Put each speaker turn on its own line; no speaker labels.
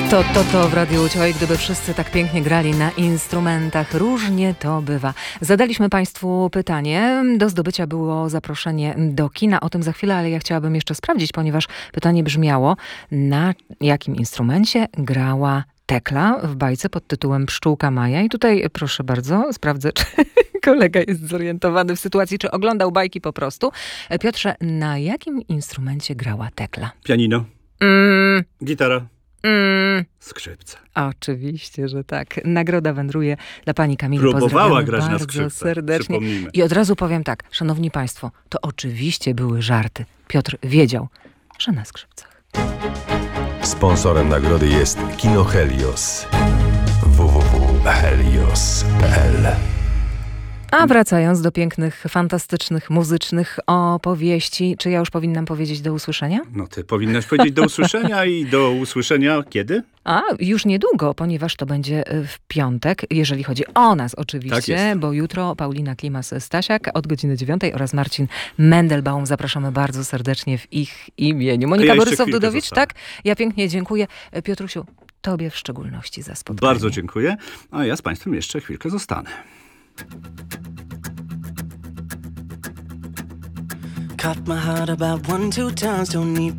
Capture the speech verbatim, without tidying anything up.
To, to, to w Radiu Łódź, gdyby wszyscy tak pięknie grali na instrumentach. Różnie to bywa. Zadaliśmy Państwu pytanie. Do zdobycia było zaproszenie do kina. O tym za chwilę, ale ja chciałabym jeszcze sprawdzić, ponieważ pytanie brzmiało, na jakim instrumencie grała Tekla w bajce pod tytułem Pszczółka Maja. I tutaj, proszę bardzo, sprawdzę, czy kolega jest zorientowany w sytuacji, czy oglądał bajki po prostu. Piotrze, na jakim instrumencie grała Tekla?
Pianino.
Mm.
Gitara.
Mm.
Skrzypce.
Oczywiście, że tak. Nagroda wędruje dla pani Kamili.
Próbowała grać
bardzo
na skrzypcach,
serdecznie.
przypomnijmy.
I od razu powiem tak, szanowni państwo, to oczywiście były żarty. Piotr wiedział, że na skrzypcach.
Sponsorem nagrody jest Kino Helios. w w w kropka helios kropka p l.
A wracając do pięknych, fantastycznych, muzycznych opowieści, czy ja już powinnam powiedzieć do usłyszenia?
No ty powinnaś powiedzieć do usłyszenia i do usłyszenia kiedy?
A, już niedługo, ponieważ to będzie w piątek, jeżeli chodzi o nas oczywiście,
Tak
bo jutro Paulina Klimas-Stasiak od godziny dziewiątej oraz Marcin Mendelbaum. Zapraszamy bardzo serdecznie w ich imieniu. Monika Borysow-Dudowicz, tak? Ja pięknie dziękuję. Piotrusiu, tobie w szczególności za spotkanie.
Bardzo dziękuję, a ja z państwem jeszcze chwilkę zostanę.
Cut my heart about one, two times, don't need